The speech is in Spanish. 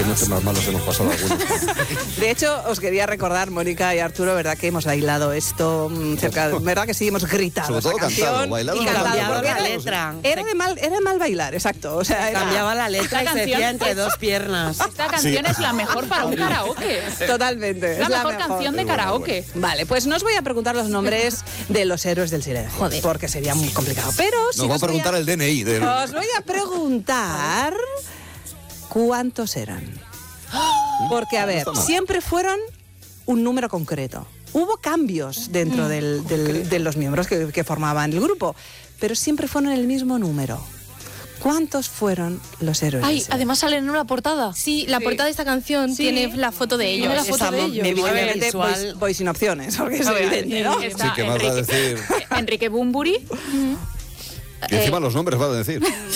algunos temas malos hemos pasado algunos. De hecho, os quería recordar, Mónica y Arturo, ¿verdad que hemos bailado esto cerca? ¿Verdad que sí? Hemos gritado Sobre todo esa canción cantado, bailado y no cantado, tanto, porque la bailado, letra. era de mal bailar, exacto. O sea, Cambiaba la letra y se canción decía entre dos piernas. Esta canción es la mejor para un karaoke. Totalmente. Es la mejor canción de karaoke. Vale, pues no os voy a preguntar los nombres de los héroes del silencio. Joder. Porque sería muy complicado. Pero sí Nos va a preguntar el DNI. os voy a preguntar cuántos eran. Porque, a ver, siempre fueron un número concreto. Hubo cambios dentro de los miembros que formaban el grupo, pero siempre fueron el mismo número. ¿Cuántos fueron los héroes? Ay, además salen en una portada. Sí, la portada de esta canción tiene la foto de ellos. la foto de ellos. Evidentemente visual. voy sin opciones, porque es evidente, ¿no? Sí, que más va a decir. Enrique Bunbury. Y encima los nombres va a decir.